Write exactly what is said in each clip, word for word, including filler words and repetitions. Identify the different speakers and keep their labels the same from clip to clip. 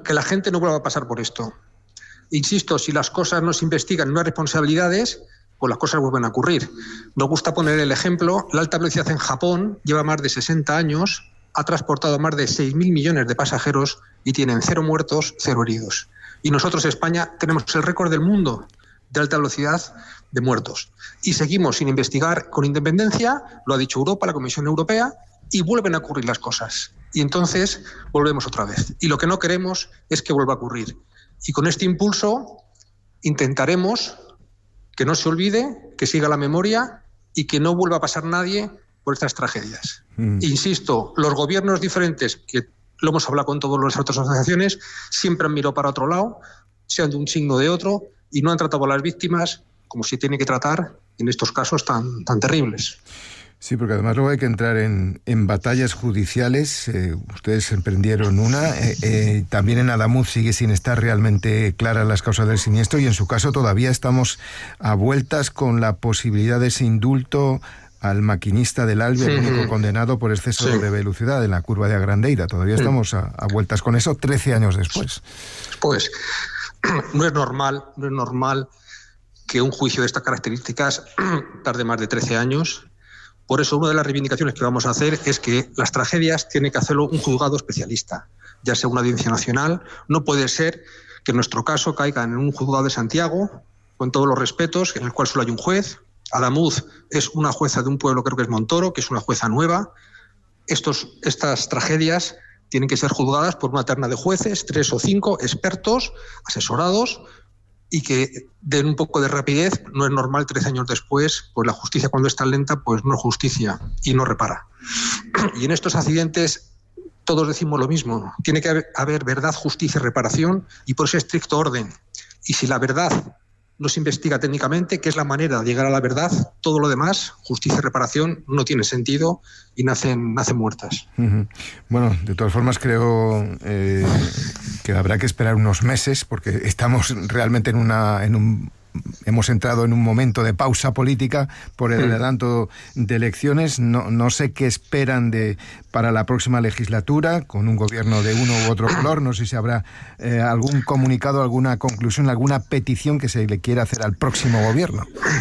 Speaker 1: que la gente no vuelva a pasar por esto. Insisto, si las cosas no se investigan, no hay responsabilidades, pues las cosas vuelven a ocurrir. Nos gusta poner el ejemplo, la alta velocidad en Japón lleva más de sesenta años, ha transportado más de seis mil millones de pasajeros y tienen cero muertos, cero heridos. Y nosotros, España, tenemos el récord del mundo de alta velocidad de muertos. Y seguimos sin investigar con independencia, lo ha dicho Europa, la Comisión Europea, y vuelven a ocurrir las cosas. Y entonces volvemos otra vez. Y lo que no queremos es que vuelva a ocurrir. Y con este impulso intentaremos que no se olvide, que siga la memoria y que no vuelva a pasar nadie por estas tragedias. Mm. Insisto, los gobiernos diferentes, que lo hemos hablado con todas las otras asociaciones, siempre han mirado para otro lado, sean de un signo o de otro, y no han tratado a las víctimas como se tiene que tratar en estos casos tan, tan terribles.
Speaker 2: Sí, porque además luego hay que entrar en, en batallas judiciales. Eh, ustedes emprendieron una. Eh, eh, también en Adamuz sigue sin estar realmente claras las causas del siniestro y en su caso todavía estamos a vueltas con la posibilidad de ese indulto al maquinista del Albi, el único sí. condenado por exceso sí. de velocidad en la curva de Agrandeira. Todavía sí. estamos a, a vueltas con eso trece años después.
Speaker 1: Pues no es normal, no es normal que un juicio de estas características tarde más de trece años. Por eso, una de las reivindicaciones que vamos a hacer es que las tragedias tiene que hacerlo un juzgado especialista, ya sea una audiencia nacional. No puede ser que en nuestro caso caiga en un juzgado de Santiago, con todos los respetos, en el cual solo hay un juez. Adamuz es una jueza de un pueblo, creo que es Montoro, que es una jueza nueva. Estos, estas tragedias tienen que ser juzgadas por una terna de jueces, tres o cinco expertos, asesorados, y que den un poco de rapidez. No es normal trece años después, pues la justicia cuando está lenta pues no es justicia y no repara. Y en estos accidentes todos decimos lo mismo, tiene que haber, haber verdad, justicia y reparación, y por ese estricto orden. Y si la verdad no se investiga técnicamente, que es la manera de llegar a la verdad, todo lo demás, justicia y reparación, no tiene sentido y nacen, nacen muertas.
Speaker 2: Uh-huh. Bueno, de todas formas creo eh, que habrá que esperar unos meses, porque estamos realmente en una en un hemos entrado en un momento de pausa política por el adelanto de elecciones. No, no sé qué esperan de para la próxima legislatura, con un gobierno de uno u otro color. No sé si habrá eh, algún comunicado, alguna conclusión, alguna petición que se le quiera hacer al próximo gobierno.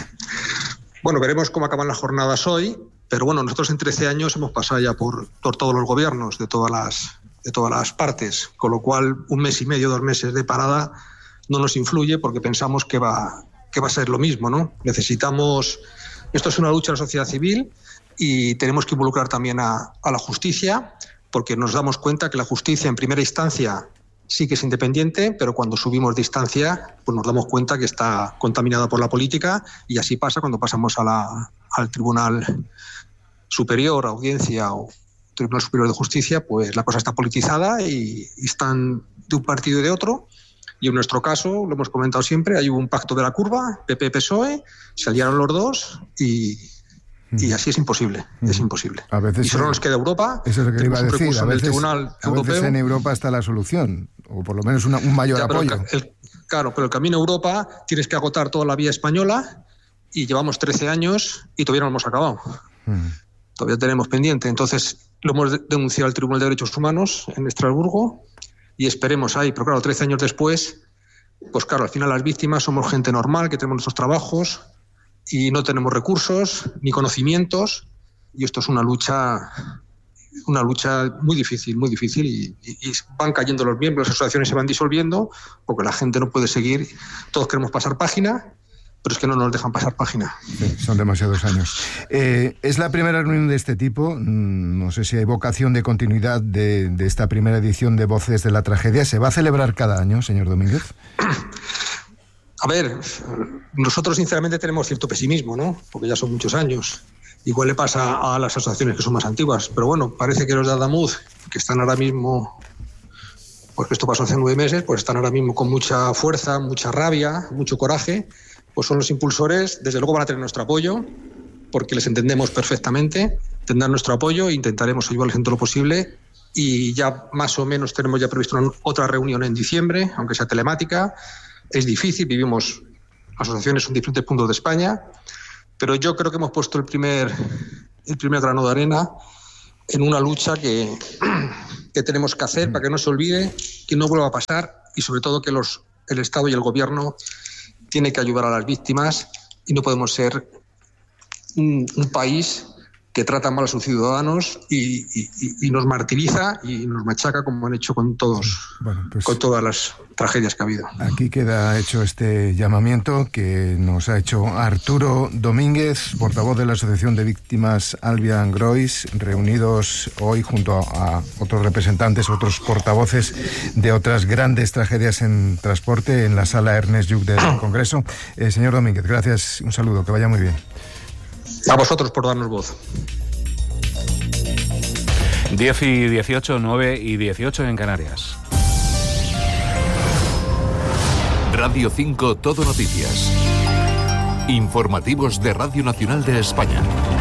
Speaker 1: Bueno, veremos cómo acaban las jornadas hoy, pero bueno, nosotros en trece años hemos pasado ya por, por todos los gobiernos de todas las, de todas las partes, con lo cual un mes y medio, dos meses de parada no nos influye porque pensamos que va, que va a ser lo mismo, ¿no? Necesitamos... Esto es una lucha de la sociedad civil y tenemos que involucrar también a, a la justicia, porque nos damos cuenta que la justicia en primera instancia sí que es independiente, pero cuando subimos de instancia pues nos damos cuenta que está contaminada por la política, y así pasa cuando pasamos a la, al Tribunal Superior, Audiencia o Tribunal Superior de Justicia, pues la cosa está politizada y, y están de un partido y de otro. Y en nuestro caso, lo hemos comentado siempre, hay un pacto de la curva, P P P S O E, se aliaron los dos y, y así es imposible, mm. es imposible.
Speaker 2: A veces
Speaker 1: y solo nos queda Europa.
Speaker 2: Eso es lo que iba a decir, a veces,
Speaker 1: Tribunal
Speaker 2: a
Speaker 1: Europeo.
Speaker 2: veces en Europa está la solución, o por lo menos una, un mayor
Speaker 1: ya, pero
Speaker 2: apoyo.
Speaker 1: El, el, claro, pero el camino a Europa tienes que agotar toda la vía española y llevamos trece años y todavía no lo hemos acabado. Mm. Todavía tenemos pendiente. Entonces lo hemos denunciado al Tribunal de Derechos Humanos en Estrasburgo y esperemos ahí. Pero claro, trece años después, pues claro, al final las víctimas somos gente normal, que tenemos nuestros trabajos y no tenemos recursos ni conocimientos, y esto es una lucha una lucha muy difícil, muy difícil y, y, y van cayendo los miembros, las asociaciones se van disolviendo porque la gente no puede seguir. Todos queremos pasar página, pero es que no nos dejan pasar página.
Speaker 2: Sí, son demasiados años. Eh, es la primera reunión de este tipo. No sé si hay vocación de continuidad de, de esta primera edición de Voces de la Tragedia. ¿Se va a celebrar cada año, señor Domínguez?
Speaker 1: A ver, nosotros sinceramente tenemos cierto pesimismo, ¿no? Porque ya son muchos años. Igual le pasa a las asociaciones que son más antiguas, pero bueno, parece que los de Adamuz, que están ahora mismo, porque esto pasó hace nueve meses, pues están ahora mismo con mucha fuerza, mucha rabia, mucho coraje, pues son los impulsores. Desde luego van a tener nuestro apoyo, porque les entendemos perfectamente, tendrán nuestro apoyo e intentaremos ayudarles en todo lo posible. Y ya más o menos tenemos ya previsto una, otra reunión en diciembre, aunque sea telemática. Es difícil, vivimos asociaciones en diferentes puntos de España, pero yo creo que hemos puesto el primer, el primer grano de arena en una lucha que, que tenemos que hacer para que no se olvide, que no vuelva a pasar y sobre todo que los, el Estado y el Gobierno tienen que ayudar a las víctimas y no podemos ser un, un país que trata mal a sus ciudadanos y, y, y nos martiriza y nos machaca como han hecho con todos, bueno, pues con todas las tragedias que ha habido.
Speaker 2: Aquí queda hecho este llamamiento que nos ha hecho Arturo Domínguez, portavoz de la Asociación de Víctimas Albian Grois, reunidos hoy junto a, a otros representantes, otros portavoces de otras grandes tragedias en transporte en la sala Ernest Lluch del Congreso. Eh, señor Domínguez, gracias, un saludo, que vaya muy bien.
Speaker 1: A vosotros por darnos voz.
Speaker 3: diez y dieciocho, nueve y dieciocho en Canarias.
Speaker 4: Radio cinco Todo Noticias. Informativos de Radio Nacional de España.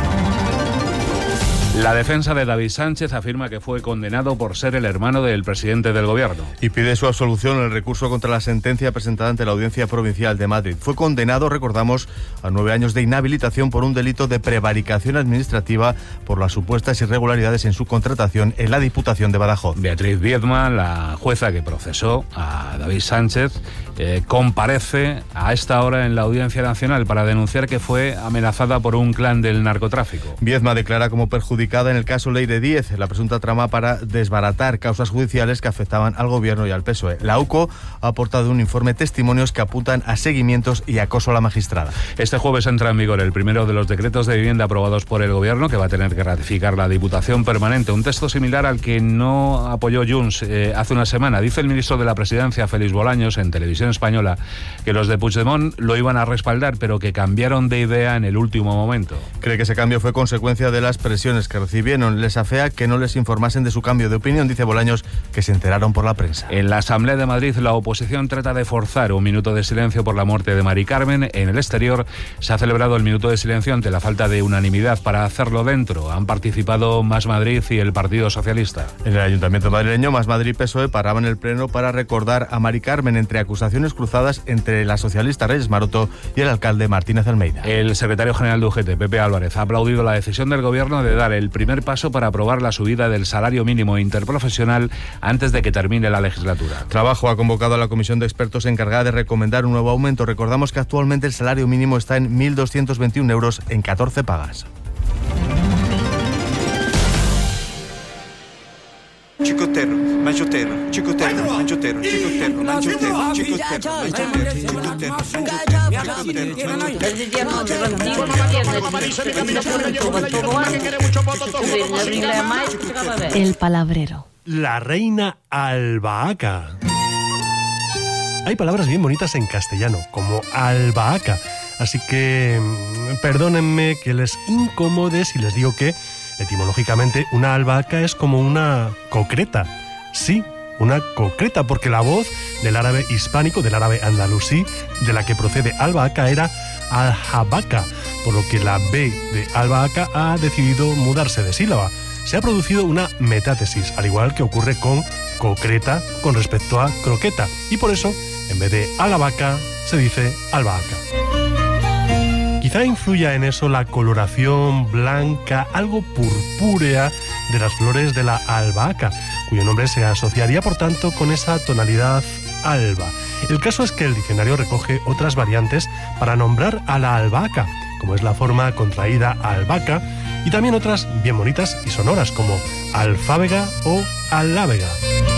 Speaker 3: La defensa de David Sánchez afirma que fue condenado por ser el hermano del presidente del gobierno.
Speaker 5: Y pide su absolución en el recurso contra la sentencia presentada ante la Audiencia Provincial de Madrid. Fue condenado, recordamos, a nueve años de inhabilitación por un delito de prevaricación administrativa por las supuestas irregularidades en su contratación en la Diputación de Badajoz.
Speaker 3: Beatriz Viedma, la jueza que procesó a David Sánchez, eh, comparece a esta hora en la Audiencia Nacional para denunciar que fue amenazada por un clan del narcotráfico.
Speaker 5: Viedma declara como perjudicada en el caso Leire Díez, la presunta trama para desbaratar causas judiciales que afectaban al Gobierno y al P S O E. La U C O ha aportado un informe de testimonios que apuntan a seguimientos y acoso a la magistrada.
Speaker 3: Este jueves entra en vigor el primero de los decretos de vivienda aprobados por el Gobierno, que va a tener que ratificar la Diputación Permanente. Un texto similar al que no apoyó Junts eh, hace una semana. Dice el ministro de la Presidencia, Félix Bolaños, en Televisión Española, que los de Puigdemont lo iban a respaldar, pero que cambiaron de idea en el último momento.
Speaker 5: Cree que ese cambio fue consecuencia de las presiones que recibieron. Les afea que no les informasen de su cambio de opinión, dice Bolaños, que se enteraron por la prensa.
Speaker 3: En la Asamblea de Madrid, la oposición trata de forzar un minuto de silencio por la muerte de Mari Carmen. En el exterior se ha celebrado el minuto de silencio ante la falta de unanimidad para hacerlo dentro. Han participado Más Madrid y el Partido Socialista.
Speaker 5: En el Ayuntamiento madrileño, Más Madrid y P S O E paraban el pleno para recordar a Mari Carmen entre acusaciones cruzadas entre la socialista Reyes Maroto y el alcalde Martínez Almeida.
Speaker 3: El secretario general de U G T, Pepe Álvarez, ha aplaudido la decisión del Gobierno de dar el primer paso para aprobar la subida del salario mínimo interprofesional antes de que termine la legislatura.
Speaker 5: Trabajo ha convocado a la comisión de expertos encargada de recomendar un nuevo aumento. Recordamos que actualmente el salario mínimo está en mil doscientos veintiún euros en catorce pagas.
Speaker 6: Chicotero, manchotero, chicotero, manchotero, chicotero, manchotero, chicotero,
Speaker 7: manchotero. El palabrero.
Speaker 8: La reina albahaca. Hay palabras bien bonitas en castellano, como albahaca, así que perdónenme que les incomode si les digo que etimológicamente, una albahaca es como una concreta. Sí, una concreta, porque la voz del árabe hispánico, del árabe andalusí, de la que procede albahaca, era aljabaca, por lo que la B de albahaca ha decidido mudarse de sílaba. Se ha producido una metátesis, al igual que ocurre con concreta con respecto a croqueta, y por eso, en vez de albahaca, se dice albahaca. Quizá influya en eso la coloración blanca, algo purpúrea de las flores de la albahaca, cuyo nombre se asociaría por tanto con esa tonalidad alba. El caso es que el diccionario recoge otras variantes para nombrar a la albahaca, como es la forma contraída albahaca, y también otras bien bonitas y sonoras como alfábega o alábega.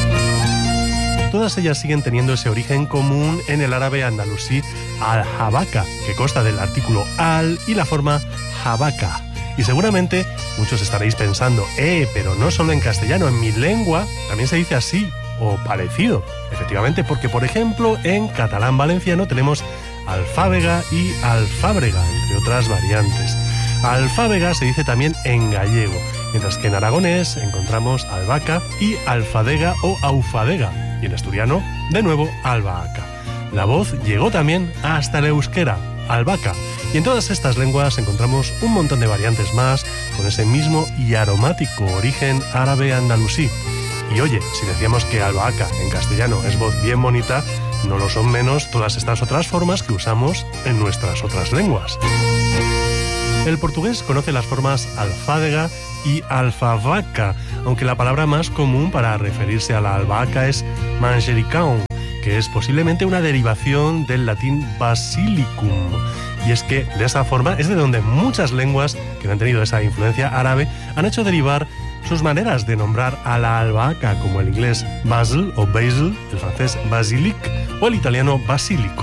Speaker 8: Todas ellas siguen teniendo ese origen común en el árabe andalusí al-jabaca, que consta del artículo al y la forma jabaca. Y seguramente muchos estaréis pensando, eh, pero no solo en castellano, en mi lengua también se dice así o parecido. Efectivamente, porque por ejemplo en catalán valenciano tenemos alfábega y alfábrega, entre otras variantes. Alfábega se dice también en gallego, mientras que en aragonés encontramos albahaca y alfadega o aufadega, y en asturiano, de nuevo, albahaca. La voz llegó también hasta el euskera, albahaca, y en todas estas lenguas encontramos un montón de variantes más con ese mismo y aromático origen árabe andalusí. Y oye, si decíamos que albahaca en castellano es voz bien bonita, no lo son menos todas estas otras formas que usamos en nuestras otras lenguas. El portugués conoce las formas alfádega y alfavaca, aunque la palabra más común para referirse a la albahaca es manjericão, que es posiblemente una derivación del latín basilicum. Y es que de esa forma es de donde muchas lenguas que no han tenido esa influencia árabe han hecho derivar sus maneras de nombrar a la albahaca, como el inglés basil o basil, el francés basilic o el italiano basilico.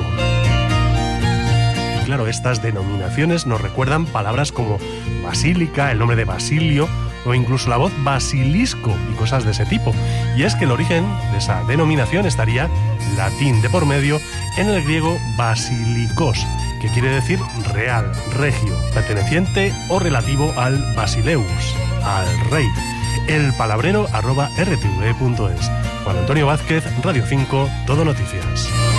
Speaker 8: Y claro, estas denominaciones nos recuerdan palabras como basílica, el nombre de Basilio o incluso la voz basilisco y cosas de ese tipo. Y es que el origen de esa denominación estaría latín de por medio en el griego basilikos, que quiere decir real, regio, perteneciente o relativo al basileus, al rey. El palabrero arroba r t v punto es. Juan Antonio Vázquez, Radio cinco, Todo Noticias.